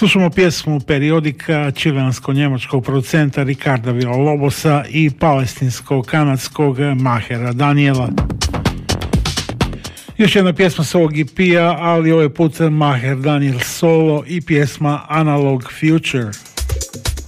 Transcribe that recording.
Slušamo pjesmu Periodika čileansko-njemačkog producenta Ricarda Villa-Lobosa i palestinsko-kanadskog Mahera Daniela. Još jedna pjesma s ovog EP-a, ali ovaj put Maher Daniel solo i pjesma Analog Future.